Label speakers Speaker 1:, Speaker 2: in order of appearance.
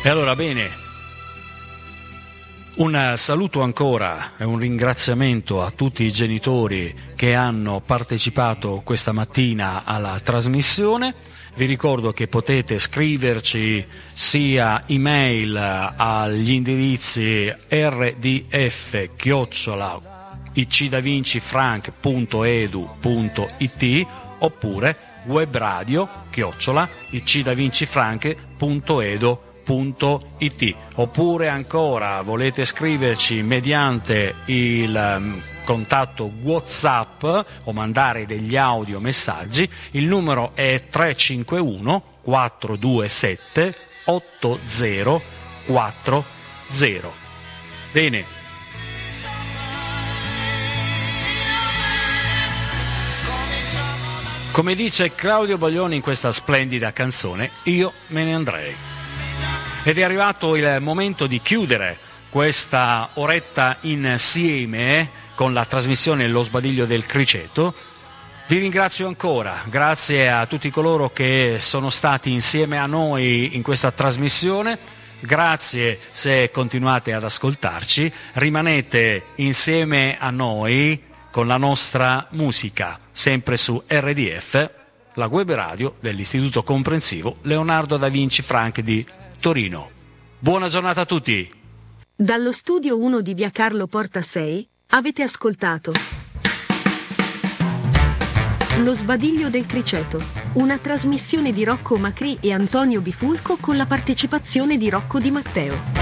Speaker 1: E allora bene, un saluto ancora e un ringraziamento a tutti i genitori che hanno partecipato questa mattina alla trasmissione. Vi ricordo che potete scriverci sia email agli indirizzi rdf@icdavincifranc.edu.it oppure webradio@icdavincifranc.edu.it, oppure ancora volete scriverci mediante il contatto WhatsApp o mandare degli audio messaggi. Il numero è 351 427 8040. Bene. Come dice Claudio Baglioni in questa splendida canzone, io me ne andrei. Ed è arrivato il momento di chiudere questa oretta insieme con la trasmissione Lo Sbadiglio del Criceto. Vi ringrazio ancora, grazie a tutti coloro che sono stati insieme a noi in questa trasmissione. Grazie se continuate ad ascoltarci, rimanete insieme a noi con la nostra musica, sempre su RDF, la web radio dell'Istituto Comprensivo Leonardo da Vinci Frank di Torino. Buona giornata a tutti!
Speaker 2: Dallo studio 1 di via Carlo Porta 6, avete ascoltato Lo Sbadiglio del Criceto, una trasmissione di Rocco Macri e Antonio Bifulco con la partecipazione di Rocco Di Matteo.